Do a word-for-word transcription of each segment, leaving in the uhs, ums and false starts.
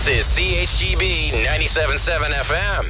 This is C H G B ninety-seven point seven F M.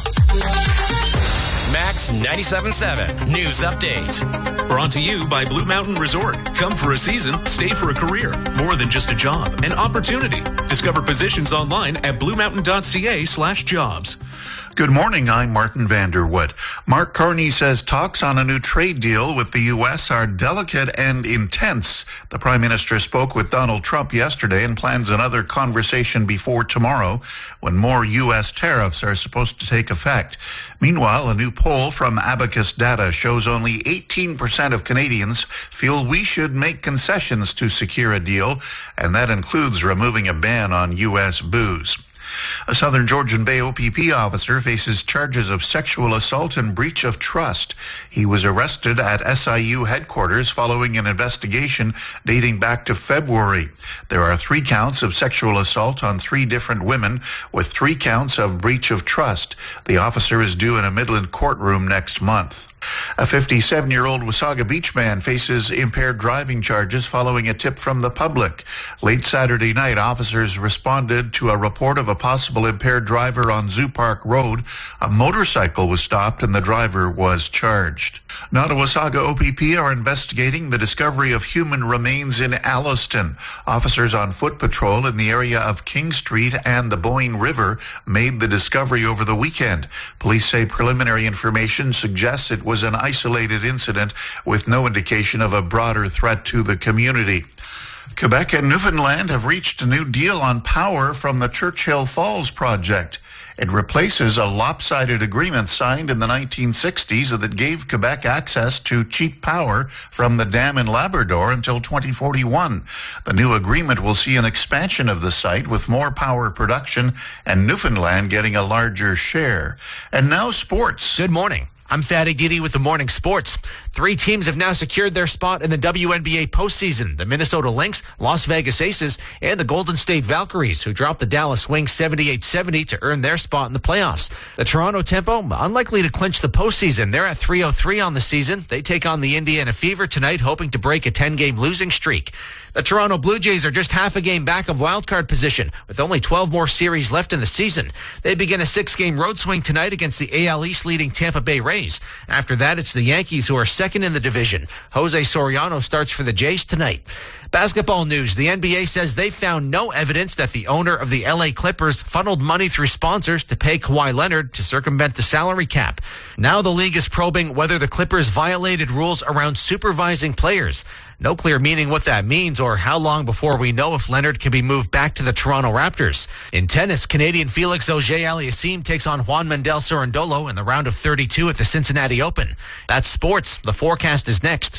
Max ninety-seven point seven News Update. Brought to you by Blue Mountain Resort. Come for a season, stay for a career. More than just a job, an opportunity. Discover positions online at bluemountain.ca slash jobs. Good morning, I'm Martin Vanderwood. Mark Carney says talks on a new trade deal with the U S are delicate and intense. The Prime Minister spoke with Donald Trump yesterday and plans another conversation before tomorrow when more U S tariffs are supposed to take effect. Meanwhile, a new poll from Abacus Data shows only eighteen percent of Canadians feel we should make concessions to secure a deal, and that includes removing a ban on U S booze. A Southern Georgian Bay O P P officer faces charges of sexual assault and breach of trust. He was arrested at S I U headquarters following an investigation dating back to February. There are three counts of sexual assault on three different women, with three counts of breach of trust. The officer is due in a Midland courtroom next month. A fifty-seven-year-old Wasaga Beach man faces impaired driving charges following a tip from the public. Late Saturday night, officers responded to a report of a possible impaired driver on Zoo Park Road. A motorcycle was stopped and the driver was charged. Now, the Wasaga O P P are investigating the discovery of human remains in Alliston. Officers on foot patrol in the area of King Street and the Boyne River made the discovery over the weekend. Police say preliminary information suggests it was an isolated incident with no indication of a broader threat to the community. Quebec and Newfoundland have reached a new deal on power from the Churchill Falls project. It replaces a lopsided agreement signed in the nineteen sixties that gave Quebec access to cheap power from the dam in Labrador until twenty forty-one. The new agreement will see an expansion of the site with more power production and Newfoundland getting a larger share. And now sports. Good morning. I'm Fatty Didi with the Morning Sports. Three teams have now secured their spot in the W N B A postseason. The Minnesota Lynx, Las Vegas Aces, and the Golden State Valkyries, who dropped the Dallas Wings seventy-eight seventy to earn their spot in the playoffs. The Toronto Tempo, unlikely to clinch the postseason. They're at three oh three on the season. They take on the Indiana Fever tonight, hoping to break a ten-game losing streak. The Toronto Blue Jays are just half a game back of wildcard position, with only twelve more series left in the season. They begin a six-game road swing tonight against the A L East leading Tampa Bay Rays. After that, it's the Yankees who are second in the division. Jose Soriano starts for the Jays tonight. Basketball news. The N B A says they found no evidence that the owner of the L A Clippers funneled money through sponsors to pay Kawhi Leonard to circumvent the salary cap. Now the league is probing whether the Clippers violated rules around supervising players. No clear meaning what that means or how long before we know if Leonard can be moved back to the Toronto Raptors. In tennis, Canadian Felix Auger-Aliassime takes on Juan Mendel Cerundolo in the round of thirty-two at the Cincinnati Open. That's sports. The forecast is next.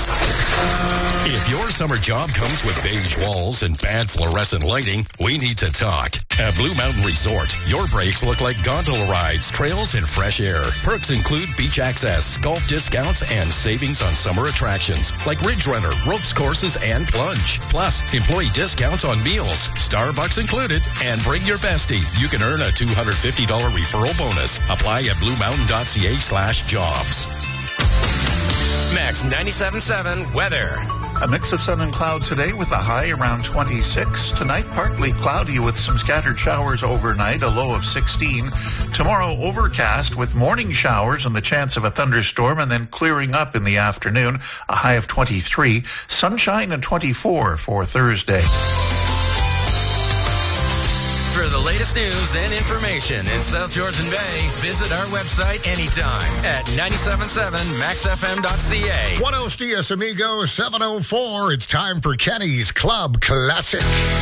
If your summer job comes with beige walls and bad fluorescent lighting, we need to talk. At Blue Mountain Resort, your breaks look like gondola rides, trails, and fresh air. Perks include beach access, golf discounts, and savings on summer attractions like Ridge Runner, ropes courses, and plunge. Plus, employee discounts on meals, Starbucks included, and bring your bestie. You can earn a two hundred fifty dollars referral bonus. Apply at bluemountain.ca slash jobs. Max ninety-seven point seven weather. A mix of sun and clouds today with a high around twenty-six. Tonight, partly cloudy with some scattered showers overnight, a low of sixteen. Tomorrow, overcast with morning showers and the chance of a thunderstorm, and then clearing up in the afternoon, a high of twenty-three. Sunshine and twenty-four for Thursday. For the latest news and information in South Georgian Bay, visit our website anytime at ninety-seven point seven max f m dot c a. Buenos dias, amigos. seven oh four. It's time for Kenny's Club Classic.